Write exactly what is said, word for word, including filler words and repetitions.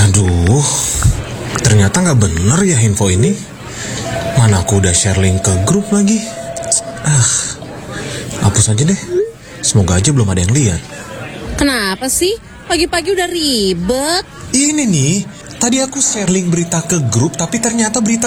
Aduh, ternyata nggak bener ya info ini. Mana aku udah share link ke grup lagi. Ah, hapus aja deh. Semoga aja belum ada yang lihat. Kenapa sih? Pagi-pagi udah ribet. Ini nih, tadi aku share link berita ke grup, tapi ternyata berita